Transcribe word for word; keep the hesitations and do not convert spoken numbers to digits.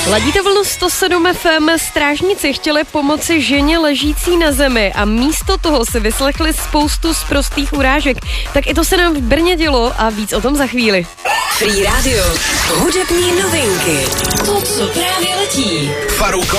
Ladíte vlnu sto sedm ef em, strážníci chtěli pomoci ženě ležící na zemi a místo toho si vyslechli spoustu sprostých urážek. Tak i to se nám v Brně dělo a víc o tom za chvíli. Free Radio. Hudební novinky. To, co právě letí. Faruko